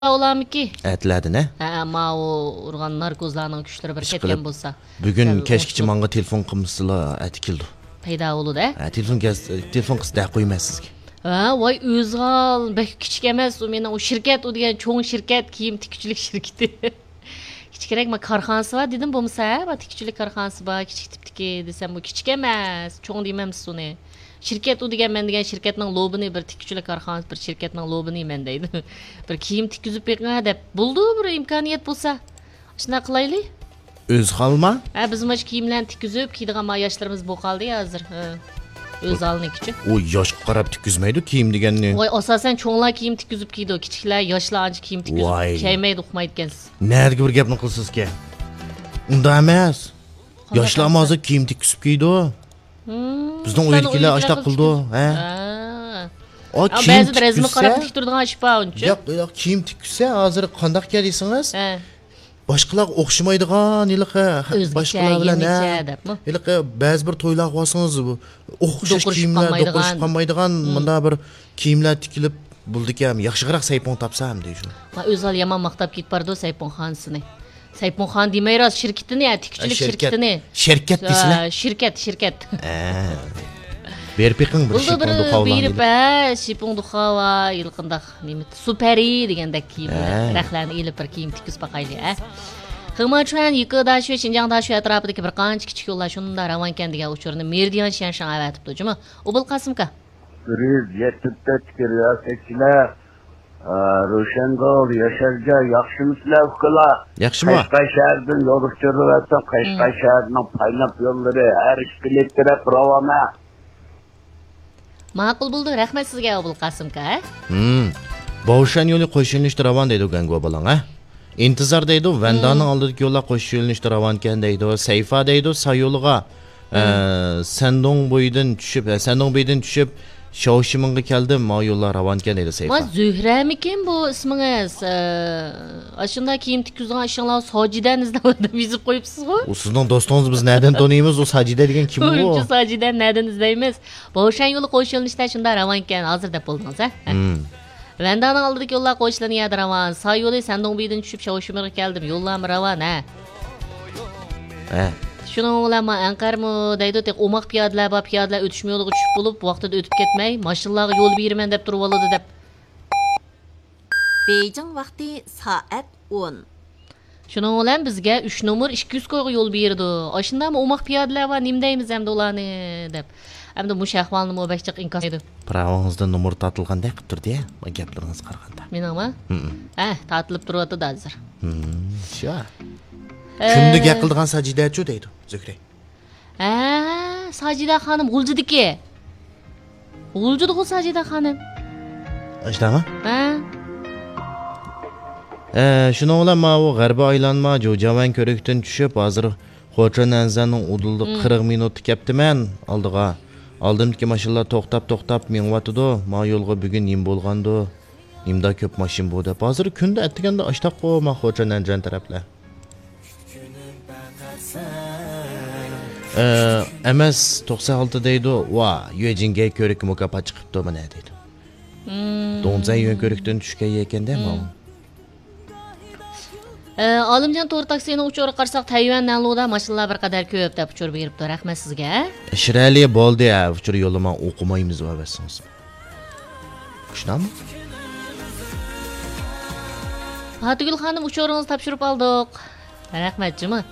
olamiki? Aytıladi ne? Ma o urgan narkozlarning kuchlari bir ketgan bo'lsa. Bugun kechgacha menga telefon qilmisizlar, aytikildi. Paydo bo'ldi-da. Telefon qilsa qo'ymaysiz sizga. Voy o'zg'al, bek kichik emas, u meni o shirkat, u degan cho'ng shirkat, kiyim tikuvchilik shirkati. Kichikroq ma korxonasi bor dedim, bo'lmasa, va tikuvchilik korxonasi bor, kichik tipdiki desam, bu kichik emas, cho'ng deymamiz uni. Shirkat u degan men degan shirkatning lobini bir tikuvchilik korxonasi bir shirkatning lobini men deydi. Bir kiyim tikizib beqqa deb bo'ldi, bir imkoniyat bo'lsa. Shuna qilaylik. O'z xolma? Biz mana kiyimlarni tikizib, kiydigan yoshlarimiz bo'lqaldi hozir. O'z alnikichi. U yoshga qarab tikizmaydi kiyim deganni. Voy, asosan cho'nglar kiyim tikizib kiydi, kichiklar, yoshlar ancha kiyim tikizib kiymaydi, uqmaydi ekansiz. Nerga bir gapni qilsizki? Unda emas. Yoshlar hozir kiyim tikizib kiydi. Bizning uydagilar ashta qildi, ha? O kiyim ba'zida razmi qarab tiktirdigan ish bor uncha. Yo'q, kiyim tiksa hozir qanday kelisiz? Boshqalar o'xshamaydigan, yilqi boshqalar bilan yilqi ba'zi bir to'ylar olsangiz bu o'xshash kiyimlar do'qishib qolmaydigan bunda bir kiyimlar tikilib buldikam yaxshiroq saypon topsam deydi. O'zal yomon maqtab ketib bordi saypon xonsini. Saypon xon demayroz shirkatini, tikuvchilik shirkatini. Shirkat deysizlar? Shirkat. Berib beqing bir shipon duxovlarni. Berib, shipon duxova yilqindaq nima superi degandek kiyimlar, rahlarni elib bir kiyim tikib baqayli, Ximachwan Yikodashi Xinjiangdashi atrofidagi bir qancha kichik yo'llar shunda Ravankan degan uchurni Meridian Shanshan avatibdi, juma. Ubul Qasimka. Biz yetibda tikirasizlar. Roshandol yasharga yaxshimisizlar ukalar? Yaxshimi? Qashqay shahardan yo'l chiqaryapsan, Qashqay shaharining paylab yo'llari har ikki taraf ravona. Ma'qul bo'ldi, rahmat sizga Ubul Qasimka. Bovshan yo'li qo'shilishda ravon deydi gangwa bolang, İntizar deydi, Vandaning oldidagi yo'llar qo'shilishda ravon ekan deydi, Sayfa deydi, Sayolga Sandong bo'yidan tushib Şavşiminga keldim, ma yo'llar ravon ekan deydi Sayfa. Ma Zuhramikin bu ismingiz? Ashunda kiyim tikizgan ishinglar Sojidan izlab yozib qo'yibsiz-ku? U sizning do'stingiz, biz nereden tanıymiz? O Sajida degan kim bu? O'sha Sojidan nereden izlaymiz? Bovshan yo'li qo'shilishda shunda ravon ekan, hozir deb bo'ldingiz, Vandaning oldidagi yo'llar qo'shilanyapti ravon. Say yo'li Sandong bo'yidan tushib Shavshiminga keldim, yo'llarmi ravon, Şunun bilan men Anqarmi deydi, tek omaq piyodalar bor, piyodalar o'tishma yo'liga tushib bo'lib, vaqtida o'tib ketmay, mashinalarga yo'l beraman deb turib oladi deb. Beijing vaqti soat 10. Şunun bilan bizga 3 nomer 200 qo'yga yo'l berdi. Ashundami omaq piyodalar bor, nima deymiz endi ularni deb. Endi bu ahvolni mo'bakchiq inkos edi. Pravongizda nomer tatilganday qilib turdi, bu gaplaringiz qaraganda. Menimi? Tatilib turibdi hozir. Shu. Kimni gap qildigan Sajidachu deydi, Zuhra. Sajida xonim g'uljidiki. G'uljidi-ku Sajida xonim. Ashdami? Shuni bilan men u g'arbiy aylanma Jo'javan ko'rikdan tushib, hozir Xo'jananzaning udildi 40 minut ketdiman oldiga. Oldimdagi mashinalar to'xtab menyapti. Men yo'lga bugun nim bo'lgandi. Nimda ko'p mashin bo'ldi. Hozir kunda atganda ashtaqo men Xo'jananzan taraflar. MS 96 deydi, Yujinga ko'rik mukofot chiqibdi mana deydi. Donzan yo'l ko'rikdan tushgan ekanda men. Olimjon to'g'ri taksini uchori qarsak Tayvan naloda mashinalar bir qadar ko'p deb uchur beribdi. Rahmat sizga. Shirali bo'ldi, uchur yo'lni men o'qimaymiz va basingiz. Shunami? Tugul xonim uchoringizni topshirib oldik. Rahmat juma.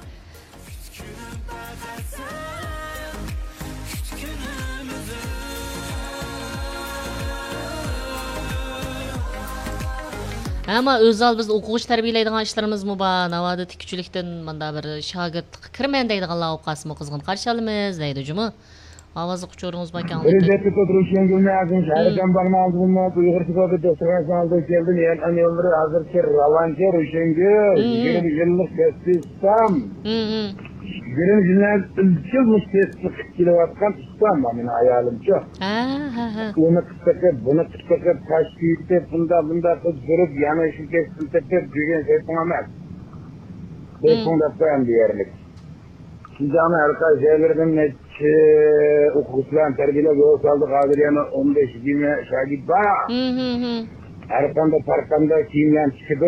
Ama o'zal biz o'quvchi tarbiyalaydigan ishlarimiz-mi bor? Navoda tikuvchilikdan menda bir shogird kirman deydiganlar o'qasmi qizg'in qarshi olamiz deydi juma. Ovozni quchoringiz bakan. Prezident To'g'rishiyan gulnazin shahridan bag'na oldimma Uyg'ur tibobi dasturasi oldi keldim. Yani yo'llar hozircha ravonga Rushenga 20 yillik testisam. 20 yillik ilk testis kilovatgan ustam meni ayolimcha. Bunu kıskakıp taşkiyip bunda kız durup yana şu kesintip düğün sepamaz. Bunda ben diyerlik. Şimdi ama arkadaş şeylerden ne okutlan terbiyeyle yol saldı Kadriye'nin 15-20 şagit var. Arkamda parkamda kiyimlen çıkıp